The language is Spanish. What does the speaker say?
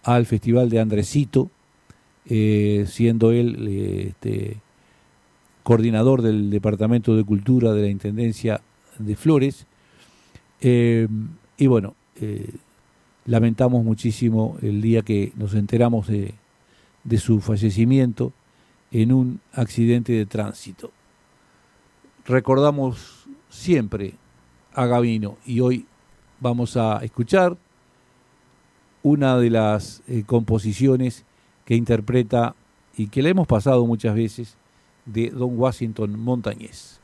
al Festival de Andresito, siendo él coordinador del Departamento de Cultura de la Intendencia de Flores. Y bueno, lamentamos muchísimo el día que nos enteramos de su fallecimiento en un accidente de tránsito. Recordamos siempre a Gavino y hoy vamos a escuchar una de las composiciones que interpreta y que le hemos pasado muchas veces de Don Washington Montañés.